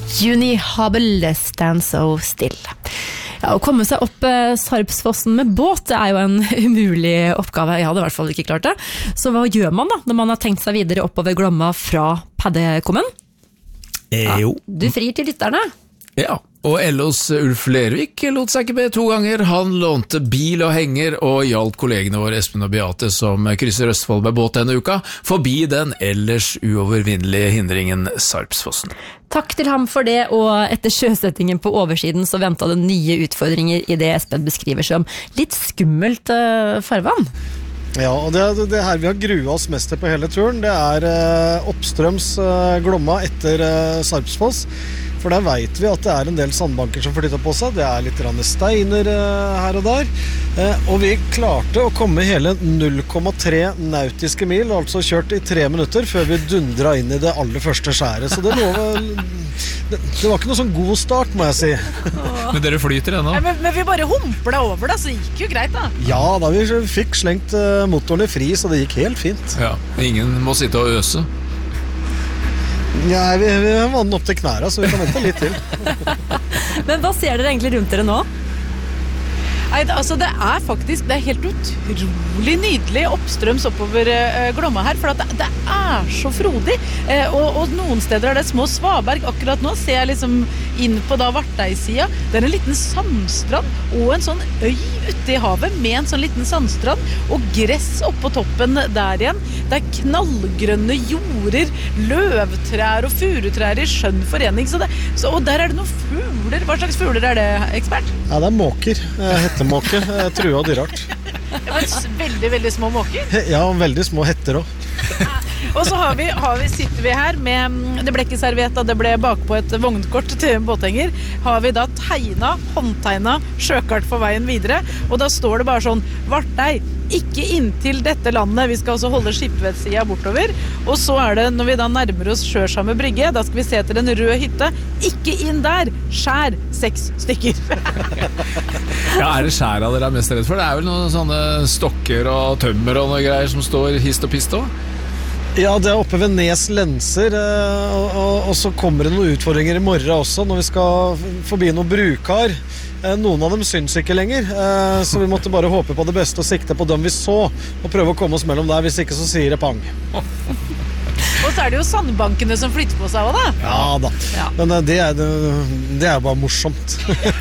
Juni-Habel, Stand So Still. Ja, å komme seg opp Sarpsfossen med båt, det jo en umulig oppgave. Jeg hadde I hvert fall ikke klart det. Så hva gjør man da, når man har tenkt seg videre oppover Glomma fra Paddekommen? Jo. Du frir til lytterne. Ja, og LOs Ulf Lervik lot seg ikke be 2 ganger. Han lånte bil og henger og hjalp kollegene våre Espen og Beate som krysser Østfold med båt denne uka, forbi den ellers uovervinnelige hindringen Sarpsfossen. Takk til ham for det, og etter sjøsettingen på oversiden så ventet det nye utfordringer I det Espen beskriver som litt skummelt farvann. Ja, og det her vi har gruet oss mest til på hele turen, det oppstrøms Glomma etter Sarpsfoss. For der vet vi at det en del sandbanker som flytter på seg. Det litt steiner her og der. Og vi klarte å komme hele 0,3 nautiske mil, altså kjørt I 3 minutter, før vi dundret inn I det aller første skjæret. Så det var ikke noe sånn god start, må jeg si. Men dere flyter ennå? Ja, men vi bare humplet over det, så det gikk jo greit da. Ja, da vi fikk slengt motoren I fri, så det gikk helt fint. Ja, ingen må sitte og øse. Ja, vi har vannet opp til knæra, så vi kan vente litt til. Men hva ser dere egentlig rundt dere nå? Nei, altså det faktisk, det helt utrolig nydelig oppstrøms oppover Glomma her, for at det så frodig, og noen steder det små svaberg. Akkurat nå ser jeg liksom inn på da Varteisida. Det en liten sandstrand og en sånn øy ute I havet med en sånn liten sandstrand og gress oppå toppen der igjen. Det knallgrønne jorder, løvtrær og furutrær I skjønn forening. Og der det noen fugler. Hva slags fugler det, ekspert? Ja, det måker. Hettemåke. Trua og dyrart. Veldig, veldig små måker? Ja, veldig små hetter også. Og så sitter vi her med, det ble ikke servert da det ble bakpå et vognkort til båthenger, har vi da håndtegnet sjøkart for veien videre, og da står det bare sånn, Vartei, ikke inntil dette landet, vi skal også holde skipsvedsida bortover, og så det, når vi da nærmer oss Sjøsamme brygge, da skal vi se til en rød hytte, ikke inn der, skjær 6 stykker. Ja, det skjæra dere mest redd for? Det vel noen sånne stokker og tømmer og noe greier som står hist og pist også? Ja, det oppe ved Nes Lenser, og så kommer det noen utfordringer I morgen også, når vi skal forbi noen brukar. Noen av dem syns ikke lenger, så vi måtte bare håpe på det beste og sikte på dem vi så, og prøve å komme oss mellom der, hvis ikke så sier det pang. Og så det jo sandbankene som flytter på seg også, da. Ja da, ja. Men det bare morsomt.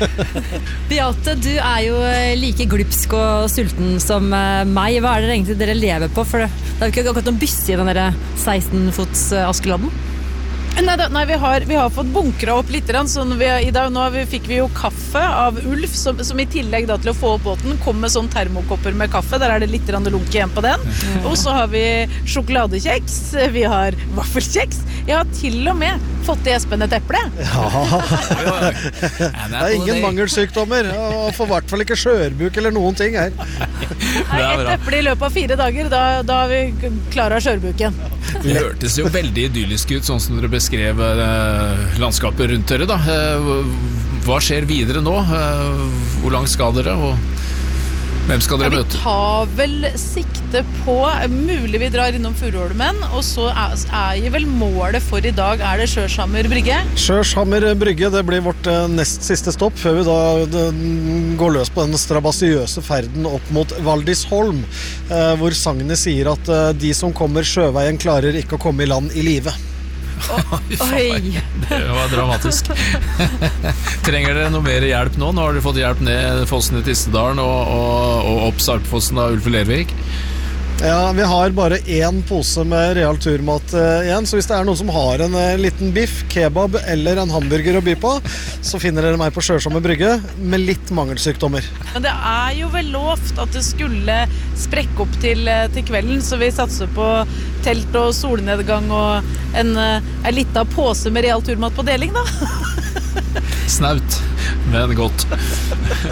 Beate, du jo like glupsk og sulten som meg. Hva det egentlig dere lever på? For det jo ikke akkurat noen bysse I den der 16-fots Askeladden. Nei, vi har fått bunkret opp litt, så I dag fikk vi jo kaffe av Ulf, som I tillegg da, til å få opp båten, kom med sånn termokopper med kaffe, der det litt lunk igjen på den. Og så har vi sjokoladekjeks, vi har vaffelkjeks, jeg har til og med fått I Espen et eple. Ja, det ingen mangelsykdommer, og for hvert fall ikke skjørbuk eller noen ting her. Nei, et eple I løpet av 4 dager, da har vi klaret skjørbuken. Det hørtes jo veldig idyllisk ut, sånn som dere beskrev landskapet rundt dere da. Hva skjer videre nå? Hvor langt skal dere, og hvem skal dere møte? Vi tar vel sikte på, mulig vi drar innom Furuholmen, og så jo vel målet for I dag, det Sjøsamme brygge? Sjøsamme brygge, det blir vårt nest siste stopp, før vi da går løs på den strabasiøse ferden opp mot Valdisholm, hvor sagnet sier at de som kommer sjøveien klarer ikke å komme I land I live. Oi. Det var dramatisk. Trenger dere noe mer hjelp nå? Nå har dere fått hjelp ned fossen I Tistedalen og opp Sarpsfossen av Ulf Lervik. Ja, vi har bare 1 pose med real turmat igjen, så hvis det noen som har en liten biff, kebab eller en hamburger å by på, så finner dere meg på Sjøsamme brygge med litt mangelsykdommer. Men det jo vel lovt at det skulle sprekke opp til kvelden, så vi satser på telt og solnedgang og en liten pose med real turmat på deling da. Snaut, men godt.